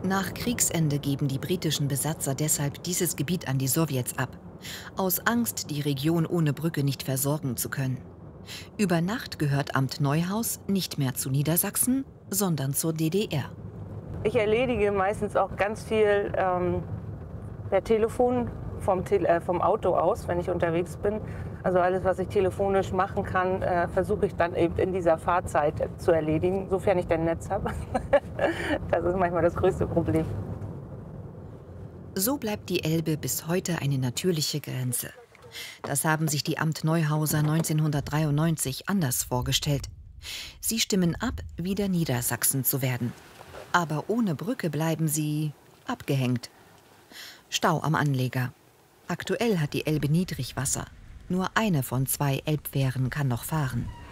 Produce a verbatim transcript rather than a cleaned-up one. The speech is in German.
Nach Kriegsende geben die britischen Besatzer deshalb dieses Gebiet an die Sowjets ab, aus Angst, die Region ohne Brücke nicht versorgen zu können. Über Nacht gehört Amt Neuhaus nicht mehr zu Niedersachsen, sondern zur D D R. Ich erledige meistens auch ganz viel ähm, per Telefon vom, Te äh, vom Auto aus, wenn ich unterwegs bin. Also alles, was ich telefonisch machen kann, äh, versuche ich dann eben in dieser Fahrzeit zu erledigen, sofern ich denn Netz habe. Das ist manchmal das größte Problem. So bleibt die Elbe bis heute eine natürliche Grenze. Das haben sich die Amt Neuhauser neunzehnhundertdreiundneunzig anders vorgestellt. Sie stimmen ab, wieder Niedersachsen zu werden. Aber ohne Brücke bleiben sie abgehängt. Stau am Anleger. Aktuell hat die Elbe Niedrigwasser. Nur eine von zwei Elbfähren kann noch fahren.